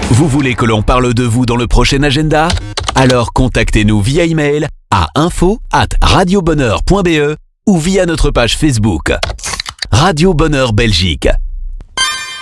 Vous voulez que l'on parle de vous dans le prochain agenda? Alors contactez-nous via email à info@radiobonheur.be ou via notre page Facebook. Radio Bonheur Belgique.